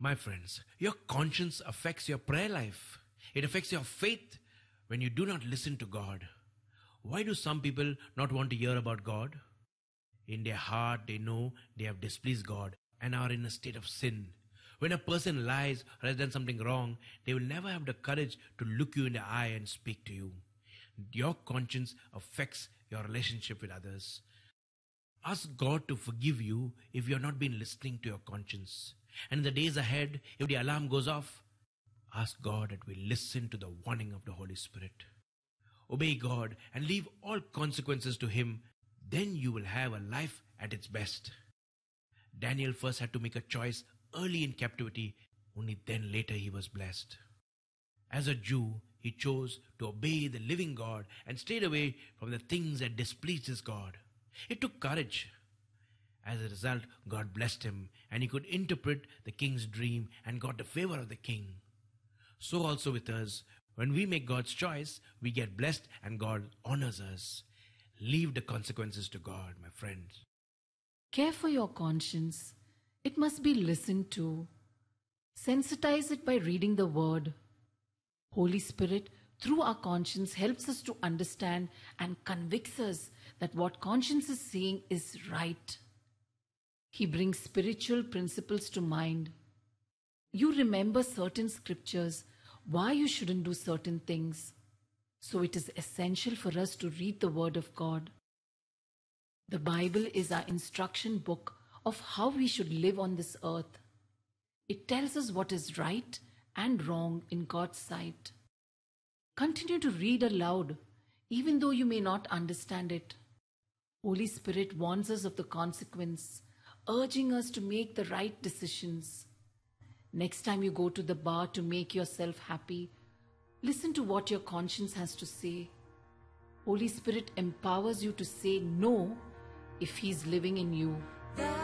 My friends, your conscience affects your prayer life. It affects your faith when you do not listen to God. Why do some people not want to hear about God? In their heart, they know they have displeased God and are in a state of sin. When a person lies or has done something wrong, they will never have the courage to look you in the eye and speak to you. Your conscience affects your relationship with others. Ask God to forgive you if you have not been listening to your conscience. And in the days ahead, if the alarm goes off, ask God that we listen to the warning of the Holy Spirit. Obey God and leave all consequences to Him. Then you will have a life at its best. Daniel first had to make a choice early in captivity. Only then later he was blessed. As a Jew, he chose to obey the living God and stayed away from the things that displeased his God. It took courage. As a result, God blessed him and he could interpret the king's dream and got the favor of the king. So also with us, when we make God's choice, we get blessed and God honors us. Leave the consequences to God, my friends. Care for your conscience. It must be listened to. Sensitize it by reading the Word. Holy Spirit, through our conscience, helps us to understand and convicts us that what conscience is saying is right. He brings spiritual principles to mind. You remember certain scriptures, why you shouldn't do certain things. So it is essential for us to read the Word of God. The Bible is our instruction book of how we should live on this earth. It tells us what is right and wrong in God's sight. Continue to read aloud, even though you may not understand it. Holy Spirit warns us of the consequence, urging us to make the right decisions. Next time you go to the bar to make yourself happy, listen to what your conscience has to say. Holy Spirit empowers you to say no if He is living in you.